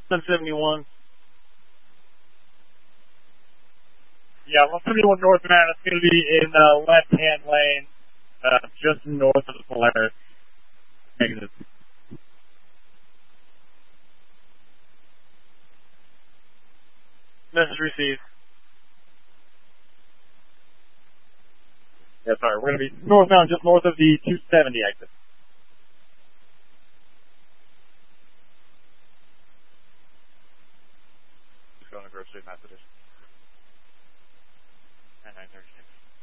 171. Yeah, 171 northbound. It's going to be in the left-hand lane, just north of the Polaris. Negative. Message received. Yeah, sorry. We're going to be northbound, just north of the 270 exit. Just going to Grove Street messages. 936.